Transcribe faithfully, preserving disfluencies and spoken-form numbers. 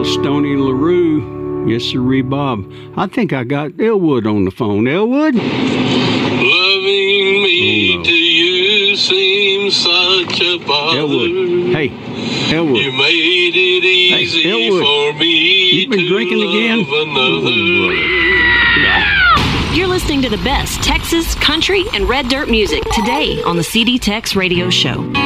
called Stoney LaRue. Yes, sirree, Bob. I think I got Elwood on the phone. Elwood? Loving me oh, no. to you seems such a bother. Elwood. Hey, Elwood. You made it easy hey, for me You've been to drinking love again? another. Oh, You're listening to the best Texas, country, and red dirt music today on the C D Tex Radio Show.